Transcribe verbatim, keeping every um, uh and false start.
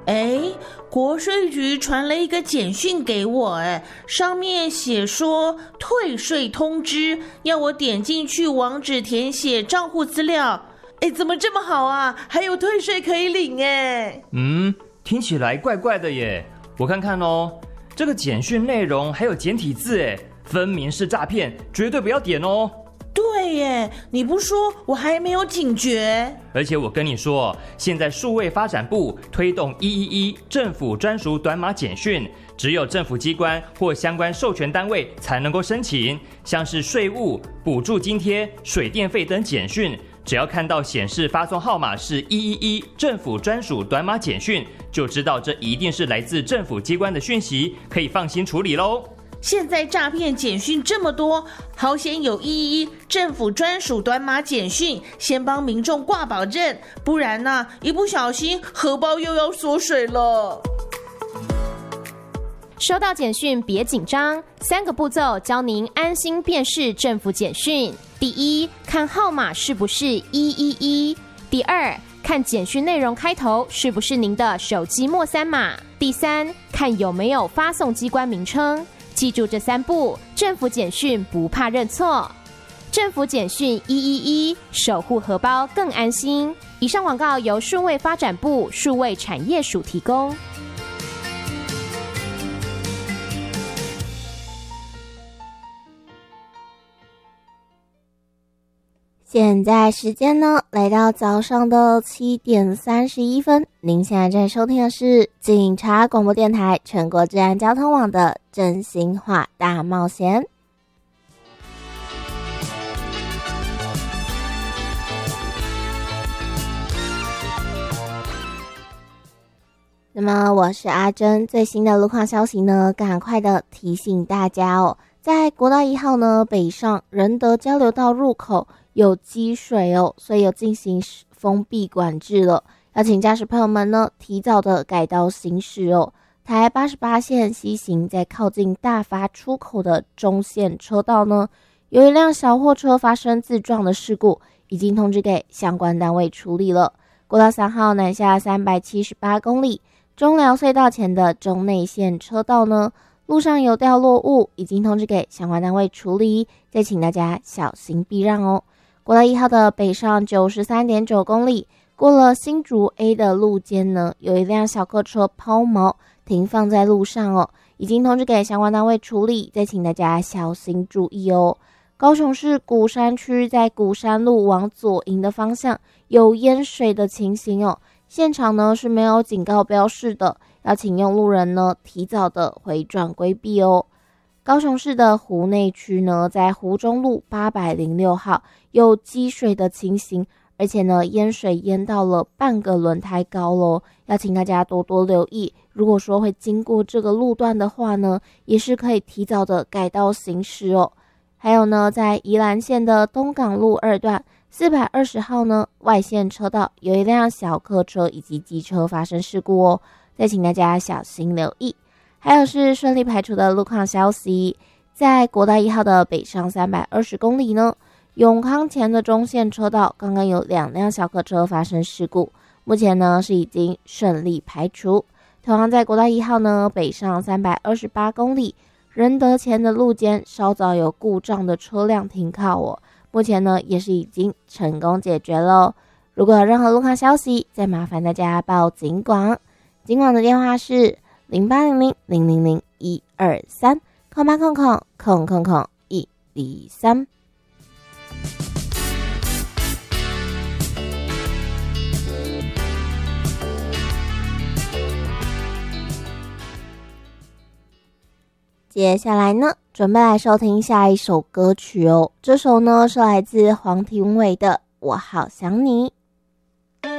哎，国税局传了一个简讯给我，哎，上面写说退税通知，要我点进去网址填写账户资料。哎，怎么这么好啊？还有退税可以领哎。 嗯，听起来怪怪的耶。我看看哦，这个简讯内容还有简体字，哎，分明是诈骗，绝对不要点哦。 对耶，你不说我还没有警觉。 而且我跟你说，现在数位发展部推动一一一政府专属短码简讯，只有政府机关或相关授权单位才能够申请，像是税务、补助津贴、水电费等简讯，只要看到显示发送号码是一一一政府专属短码简讯，就知道这一定是来自政府机关的讯息，可以放心处理咯。 现在诈骗简讯这么多，好险有一一一政府专属短码简讯，先帮民众挂保证，不然呢、啊，一不小心荷包又要缩水了。 收到简讯别紧张，三个步骤教您安心辨识政府简讯。第一，看号码是不是一一一；第二，看简讯内容开头是不是您的手机末三码；第三，看有没有发送机关名称。记住这三步，政府简讯不怕认错。政府简讯一一一，守护荷包更安心。以上广告由数位发展部数位产业署提供。 现在时间呢，来到早上的七点三十一分。您现在正收听的是警察广播电台全国治安交通网的真心话大冒险。那么我是阿珍，最新的路况消息呢，赶快的提醒大家哦，在国道一号呢北上仁德交流道入口有积水哦，所以有进行封闭管制了，要请驾驶朋友们呢提早的改道行驶哦。台八十八线西行在靠近大发出口的中线车道呢，有一辆小货车发生自撞的事故，已经通知给相关单位处理了。国道三号南下三百七十八公里，中寮隧道前的中内线车道呢，路上有掉落物，已经通知给相关单位处理，再请大家小心避让哦。国道一号的北上 九十三点九公里，过了新竹 A 的路肩呢，有一辆小客车抛锚停放在路上哦，已经通知给相关单位处理，再请大家小心注意哦。高雄市鼓山区在鼓山路往左营的方向有淹水的情形哦，现场呢是没有警告标示的，要请用路人呢提早的回转规避哦。高雄市的湖内区呢，在湖中路八百零六号有积水的情形，而且呢淹水淹到了半个轮胎高咯，要请大家多多留意，如果说会经过这个路段的话呢，也是可以提早的改道行驶哦。还有呢，在宜兰县的东港路二段四百二十号呢外线车道有一辆小客车以及机车发生事故哦，再请大家小心留意。还有是顺利排除的路况消息，在国道一号的北上三百二十公里呢，永康前的中线车道刚刚有两辆小客车发生事故，目前呢是已经顺利排除。同样在国道一号呢北上三百二十八公里，仁德前的路肩稍早有故障的车辆停靠哦，目前呢也是已经成功解决了。如果有任何路况消息，再麻烦大家报警广，警广的电话是零八零零零零零一二三空八空空空空空一零三。接下来呢，准备来收听下一首歌曲哦。这首呢是来自黄庭伟的《我好想你》。